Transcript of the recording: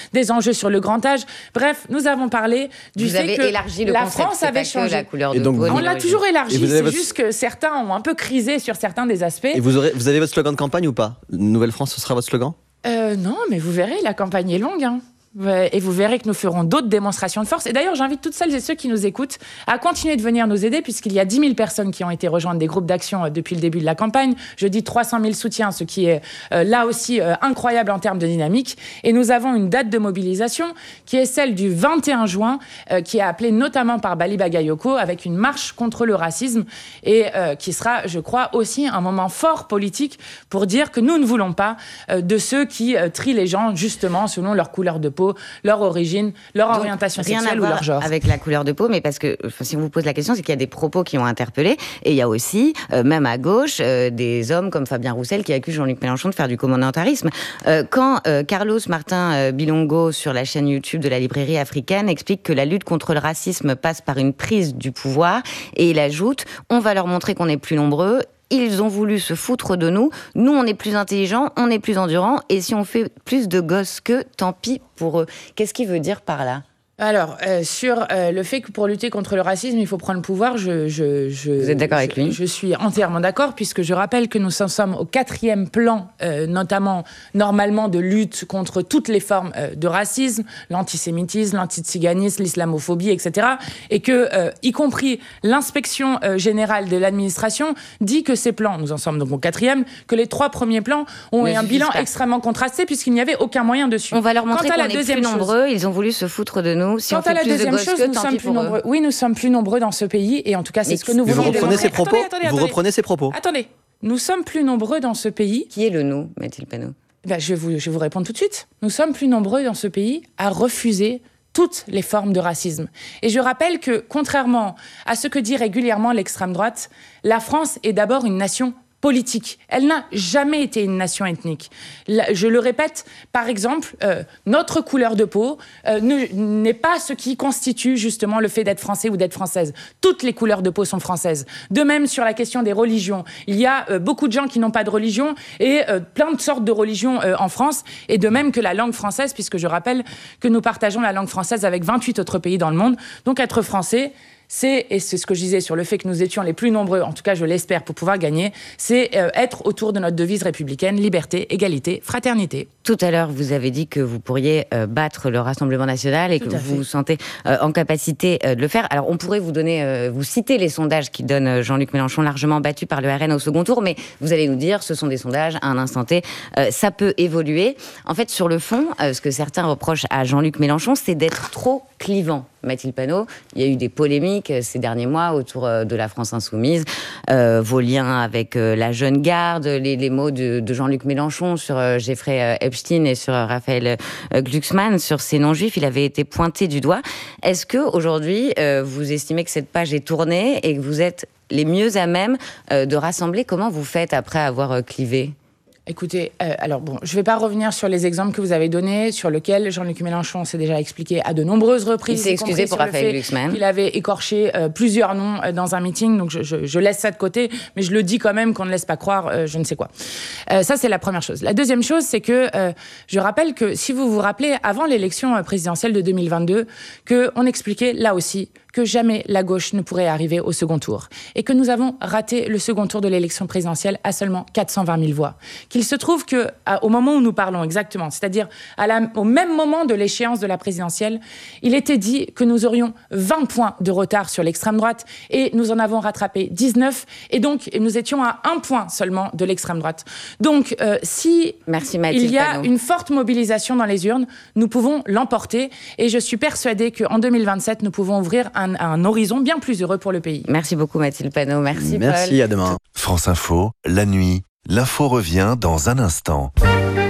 des enjeux sur le grand âge. Bref, nous avons parlé du fait que la France avait changé. La couleur de peau, on l'a toujours élargi, c'est juste que certains ont un peu crisé sur certains des aspects. Et vous avez votre slogan de campagne ou pas ? Nouvelle France, ce sera votre slogan ? Non, mais vous verrez, la campagne est longue, hein. Et vous verrez que nous ferons d'autres démonstrations de force. Et d'ailleurs, j'invite toutes celles et ceux qui nous écoutent à continuer de venir nous aider, puisqu'il y a 10 000 personnes qui ont été rejoindre des groupes d'action depuis le début de la campagne. Je dis 300 000 soutiens, ce qui est là aussi incroyable en termes de dynamique. Et nous avons une date de mobilisation qui est celle du 21 juin, qui est appelée notamment par Bali Bagayoko, avec une marche contre le racisme, et qui sera, je crois, aussi un moment fort politique pour dire que nous ne voulons pas de ceux qui trient les gens justement selon leur couleur de peau, leur origine, leur orientation sexuelle ou leur genre. Avec la couleur de peau, mais parce que si on vous pose la question, c'est qu'il y a des propos qui ont interpellé, et il y a aussi, même à gauche, des hommes comme Fabien Roussel qui accusent Jean-Luc Mélenchon de faire du communautarisme. Quand Carlos Martin Bilongo, sur la chaîne YouTube de la librairie africaine, explique que la lutte contre le racisme passe par une prise du pouvoir, et il ajoute « On va leur montrer qu'on est plus nombreux ». Ils ont voulu se foutre de nous. Nous, on est plus intelligents, on est plus endurants. Et si on fait plus de gosses qu'eux, tant pis pour eux. Qu'est-ce qu'il veut dire par là ? Alors, sur le fait que pour lutter contre le racisme, il faut prendre le pouvoir, Vous êtes d'accord avec lui ? Je suis entièrement d'accord, puisque je rappelle que nous en sommes au 4e plan, notamment, normalement, de lutte contre toutes les formes de racisme, l'antisémitisme, l'antiziganisme, l'islamophobie, etc. Et que, y compris l'inspection générale de l'administration, dit que ces plans, nous en sommes donc au 4e, que les 3 premiers plans ont eu un bilan extrêmement contrasté, puisqu'il n'y avait aucun moyen dessus. On va leur montrer qu'on est plus nombreux, ils ont voulu se foutre de nous. Si Quant à la deuxième chose, nous sommes plus nombreux. Oui, nous sommes plus nombreux dans ce pays, et en tout cas, c'est ce que nous voulons. Vous reprenez ces propos ? Vous reprenez ces propos ? Attendez, nous sommes plus nombreux dans ce pays. Qui est le nous, Mathilde Panot ? Je vais vous répondre tout de suite. Nous sommes plus nombreux dans ce pays à refuser toutes les formes de racisme. Et je rappelle que, contrairement à ce que dit régulièrement l'extrême droite, la France est d'abord une nation politique. Elle n'a jamais été une nation ethnique. Je le répète, par exemple, notre couleur de peau n'est pas ce qui constitue justement le fait d'être français ou d'être française. Toutes les couleurs de peau sont françaises. De même, sur la question des religions, il y a beaucoup de gens qui n'ont pas de religion et plein de sortes de religions en France, et de même que la langue française, puisque je rappelle que nous partageons la langue française avec 28 autres pays dans le monde. Donc être français, et c'est ce que je disais sur le fait que nous étions les plus nombreux, en tout cas je l'espère, pour pouvoir gagner, c'est être autour de notre devise républicaine, liberté, égalité, fraternité. Tout à l'heure, vous avez dit que vous pourriez battre le Rassemblement national et que vous vous sentez en capacité de le faire. Alors on pourrait vous citer les sondages qui donnent Jean-Luc Mélenchon largement battu par le RN au second tour, mais vous allez nous dire, ce sont des sondages à un instant T, ça peut évoluer. En fait, sur le fond, ce que certains reprochent à Jean-Luc Mélenchon, c'est d'être trop clivant. Mathilde Panot, il y a eu des polémiques ces derniers mois autour de la France insoumise, vos liens avec la jeune garde, les mots de Jean-Luc Mélenchon sur Jeffrey Epstein et sur Raphaël Glucksmann, sur ces non-juifs, il avait été pointé du doigt. Est-ce que aujourd'hui vous estimez que cette page est tournée et que vous êtes les mieux à même de rassembler ? Comment vous faites après avoir clivé ? Écoutez, je ne vais pas revenir sur les exemples que vous avez donnés, sur lesquels Jean-Luc Mélenchon s'est déjà expliqué à de nombreuses reprises. Il s'est excusé pour Raphaël Glucksmann. Il avait écorché plusieurs noms dans un meeting, donc je laisse ça de côté, mais je le dis quand même qu'on ne laisse pas croire je ne sais quoi. Ça, c'est la première chose. La deuxième chose, c'est que je rappelle que, si vous vous rappelez, avant l'élection présidentielle de 2022, qu'on expliquait là aussi que jamais la gauche ne pourrait arriver au second tour. Et que nous avons raté le second tour de l'élection présidentielle à seulement 420 000 voix. Qu'il se trouve qu'au moment où nous parlons exactement, c'est-à-dire au même moment de l'échéance de la présidentielle, il était dit que nous aurions 20 points de retard sur l'extrême droite, et nous en avons rattrapé 19, et donc nous étions à 1 point seulement de l'extrême droite. Donc, si il y a une forte mobilisation dans les urnes, nous pouvons l'emporter, et je suis persuadée qu'en 2027, nous pouvons ouvrir un horizon bien plus heureux pour le pays. Merci beaucoup Mathilde Panot, merci Paul. Merci, à demain. France Info, la nuit, l'info revient dans un instant.